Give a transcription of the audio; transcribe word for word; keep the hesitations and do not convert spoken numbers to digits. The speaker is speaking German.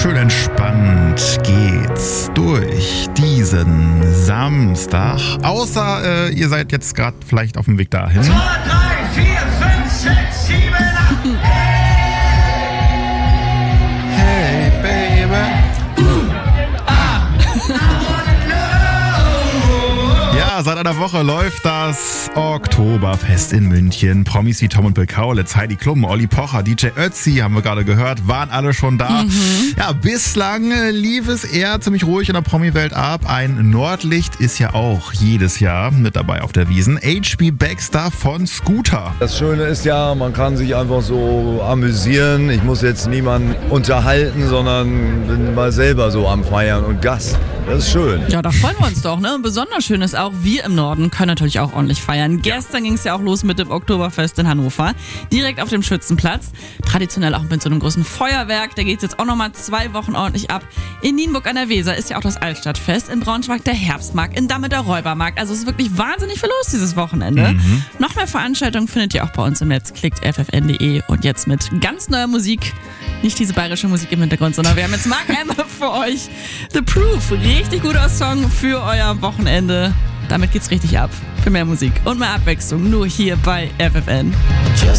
schön entspannt geht's durch diesen Samstag. Außer äh, ihr seid jetzt gerade vielleicht auf dem Weg dahin. zwei, drei, vier, fünf, sechs, sieben, acht. Hey, Baby. Ja, seit einer Woche läuft das Oktoberfest in München. Promis wie Tom und Bill Kaulitz, Heidi Klum, Olli Pocher, D J Ötzi, haben wir gerade gehört, waren alle schon da. Mhm. Ja, bislang lief es eher ziemlich ruhig in der Promi-Welt ab. Ein Nordlicht ist ja auch jedes Jahr mit dabei auf der Wiesn. H B Baxter von Scooter. Das Schöne ist ja, man kann sich einfach so amüsieren. Ich muss jetzt niemanden unterhalten, sondern bin mal selber so am Feiern und Gast. Das ist schön. Ja, da freuen wir uns doch, ne? Besonders schön ist auch, wir im Norden können natürlich auch ordentlich feiern. Gestern ging es ja auch los mit dem Oktoberfest in Hannover, direkt auf dem Schützenplatz. Traditionell auch mit so einem großen Feuerwerk. Da geht es jetzt auch nochmal zwei Wochen ordentlich ab. In Nienburg an der Weser ist ja auch das Altstadtfest, in Braunschweig der Herbstmarkt, in Damme der Räubermarkt. Also es ist wirklich wahnsinnig viel los dieses Wochenende. Mhm. Noch mehr Veranstaltungen findet ihr auch bei uns im Netz. Klickt f f n punkt d e und jetzt mit ganz neuer Musik. Nicht diese bayerische Musik im Hintergrund, sondern wir haben jetzt Mark Emmer für euch. The Proof, richtig guter Song für euer Wochenende. Damit geht's richtig ab. Für mehr Musik und mehr Abwechslung nur hier bei F F N.